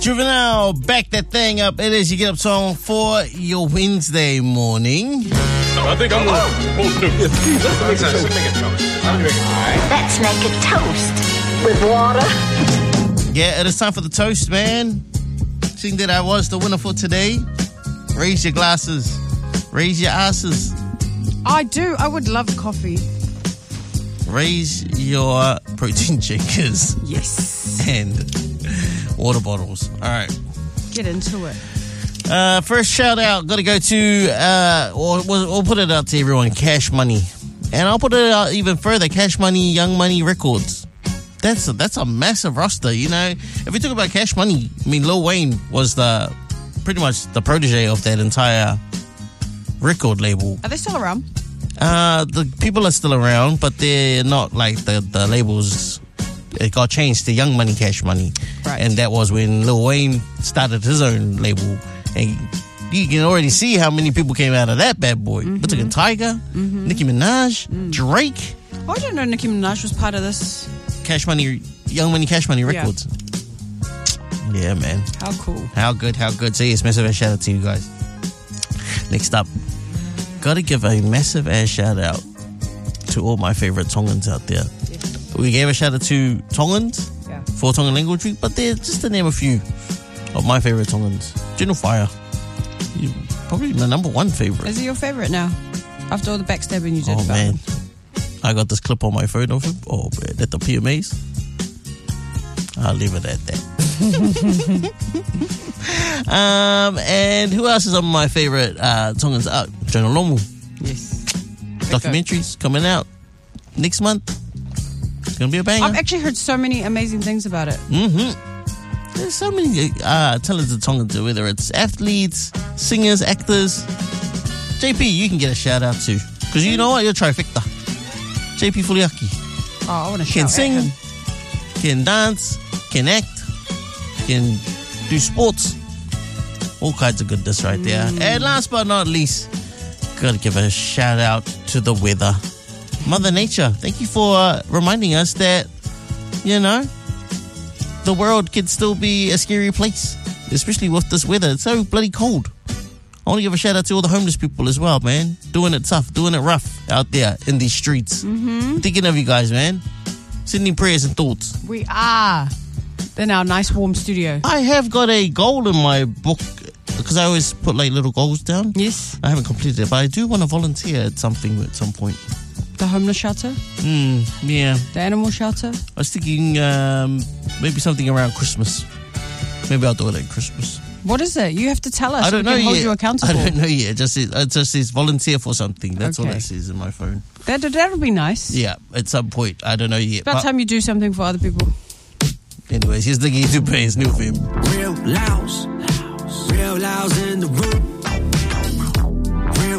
Juvenile, back that thing up. It is your get up song for your Wednesday morning. I think I'm going to Let's make a toast. Let's make a toast with water. Yeah, it is time for the toast, man. Seeing that I was the winner for today, raise your glasses, raise your asses. I do. I would love coffee. Raise your protein shakers. Yes. And water bottles. All right. Get into it. First shout out, got to go to, we'll put it out to everyone, Cash Money. And I'll put it out even further, Cash Money, Young Money Records. That's a massive roster, you know. If we talk about Cash Money, I mean, Lil Wayne was pretty much the protege of that entire record label. Are they still around? The people are still around, but they're not like the labels. It got changed to Young Money, Cash Money. Right. And that was when Lil Wayne started his own label. And you can already see how many people came out of that bad boy. We're talking Tiger, Nicki Minaj, Drake. Oh, I didn't know Nicki Minaj was part of this. Cash Money, Young Money, Cash Money Records. Yeah, man. How cool. How good. So yes, massive ass shout out to you guys. Next up, gotta give a massive ass shout out to all my favorite Tongans out there. We gave a shout out to Tongans for Tongan Language Week, but they're just to name a few of my favorite Tongans. General Fire, probably my number one favorite. Is he your favorite now? After all the backstabbing you did Oh about man, him? I got this clip on my phone of him. Oh man, at the PMAs. I'll leave it at that. And who else is on my favorite Tongans? Jonah Lomu. Yes. Documentaries coming out next month. It's gonna be a banger. I've actually heard so many amazing things about it. There's so many talented Tongans, whether it's athletes, singers, actors. JP, you can get a shout out too, because you know what, you're a trifecta. JP Fuliaki Oh, I want to can shout sing, at him. can dance, can act, can do sports, all kinds of goodness right there. And last but not least, gotta give a shout out to the weather. Mother Nature, thank you for reminding us that, you know, the world can still be a scary place, especially with this weather. It's so bloody cold. I want to give a shout out to all the homeless people as well, man. Doing it tough, doing it rough out there in these streets. Thinking of you guys, man. Sending prayers and thoughts. We are in our nice warm studio. I have got a goal in my book, because I always put like little goals down. Yes. I haven't completed it, but I do want to volunteer at something at some point. The homeless shelter? Yeah. The animal shelter? I was thinking maybe something around Christmas. Maybe I'll do it at Christmas. What is it? You have to tell us. I don't know we can hold yet. you accountable. I don't know yet. It just says volunteer for something. That's all Okay. it says in my phone. That'll be nice. Yeah, at some point. I don't know yet. About time you do something for other people. Anyways, here's the Gay to Pay. It's new for him. Real loud in the room.